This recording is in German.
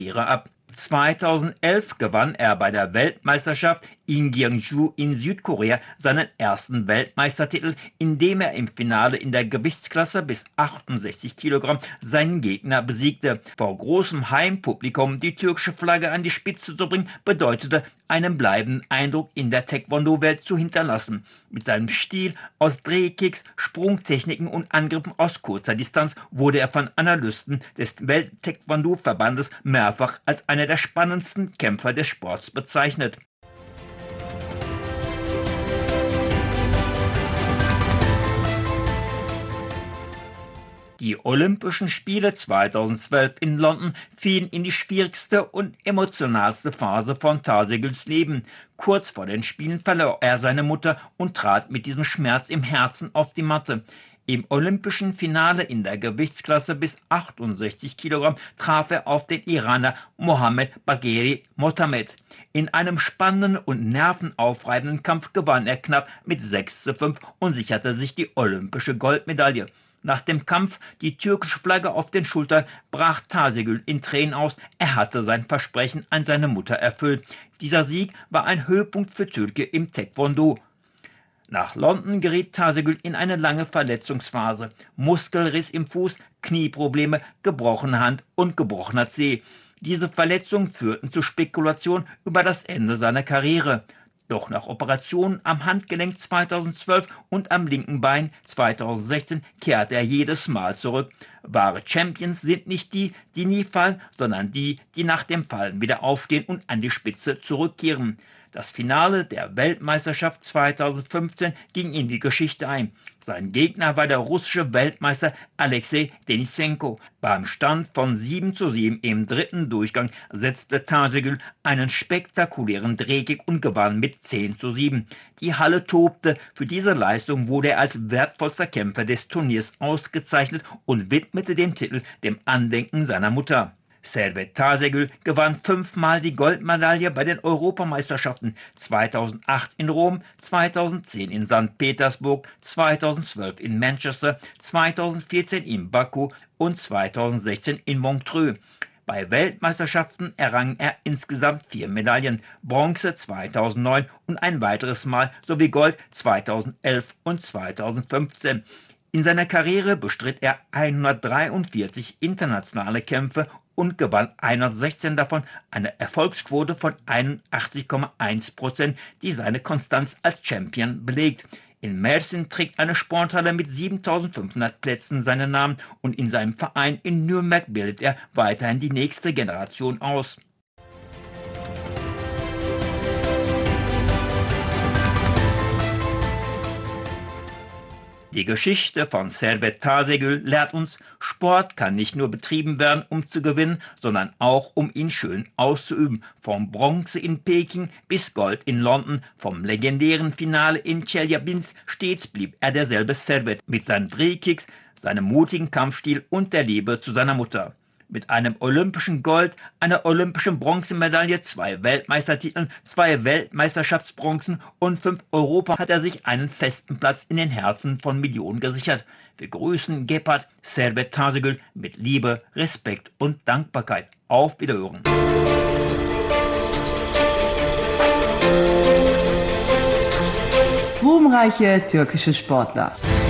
Karriere ab. 2011 gewann er bei der Weltmeisterschaft in Gyeongju in Südkorea seinen ersten Weltmeistertitel, indem er im Finale in der Gewichtsklasse bis 68 Kilogramm seinen Gegner besiegte. Vor großem Heimpublikum die türkische Flagge an die Spitze zu bringen, bedeutete, einen bleibenden Eindruck in der Taekwondo-Welt zu hinterlassen. Mit seinem Stil aus Drehkicks, Sprungtechniken und Angriffen aus kurzer Distanz wurde er von Analysten des Welt-Taekwondo-Verbandes mehrfach als einer der spannendsten Kämpfer des Sports bezeichnet. Die Olympischen Spiele 2012 in London fielen in die schwierigste und emotionalste Phase von Taseguls Leben. Kurz vor den Spielen verlor er seine Mutter und trat mit diesem Schmerz im Herzen auf die Matte. Im olympischen Finale in der Gewichtsklasse bis 68 Kilogramm traf er auf den Iraner Mohammed Bagheri Motammed. In einem spannenden und nervenaufreibenden Kampf gewann er knapp mit 6:5 und sicherte sich die olympische Goldmedaille. Nach dem Kampf, die türkische Flagge auf den Schultern, brach Tasegül in Tränen aus. Er hatte sein Versprechen an seine Mutter erfüllt. Dieser Sieg war ein Höhepunkt für Türkiye im Taekwondo. Nach London geriet Tasegül in eine lange Verletzungsphase. Muskelriss im Fuß, Knieprobleme, gebrochene Hand und gebrochener Zeh. Diese Verletzungen führten zu Spekulationen über das Ende seiner Karriere. Doch nach Operationen am Handgelenk 2012 und am linken Bein 2016 kehrte er jedes Mal zurück. Wahre Champions sind nicht die, die nie fallen, sondern die, die nach dem Fallen wieder aufstehen und an die Spitze zurückkehren. Das Finale der Weltmeisterschaft 2015 ging in die Geschichte ein. Sein Gegner war der russische Weltmeister Alexei Denisenko. Beim Stand von 7:7 im dritten Durchgang setzte Tasegül einen spektakulären Drehkick und gewann mit 10:7. Die Halle tobte. Für diese Leistung wurde er als wertvollster Kämpfer des Turniers ausgezeichnet und widmete den Titel dem Andenken seiner Mutter. Servet Tasegül gewann 5-mal die Goldmedaille bei den Europameisterschaften 2008 in Rom, 2010 in St. Petersburg, 2012 in Manchester, 2014 in Baku und 2016 in Montreux. Bei Weltmeisterschaften errang er insgesamt 4 Medaillen, Bronze 2009 und ein weiteres Mal sowie Gold 2011 und 2015. In seiner Karriere bestritt er 143 internationale Kämpfe und gewann 116 davon, eine Erfolgsquote von 81,1%, die seine Konstanz als Champion belegt. In Mersin trägt eine Sporthalle mit 7.500 Plätzen seinen Namen und in seinem Verein in Nürnberg bildet er weiterhin die nächste Generation aus. Die Geschichte von Servet Tasegül lehrt uns, Sport kann nicht nur betrieben werden, um zu gewinnen, sondern auch, um ihn schön auszuüben. Vom Bronze in Peking bis Gold in London, vom legendären Finale in Chelyabinsk, stets blieb er derselbe Servet mit seinen Drehkicks, seinem mutigen Kampfstil und der Liebe zu seiner Mutter. Mit einem olympischen Gold, einer olympischen Bronzemedaille, 2 Weltmeistertiteln, 2 Weltmeisterschaftsbronzen und 5 Europa hat er sich einen festen Platz in den Herzen von Millionen gesichert. Wir grüßen Gebhard Servet Tasegül mit Liebe, Respekt und Dankbarkeit. Auf Wiederhören. Ruhmreiche türkische Sportler.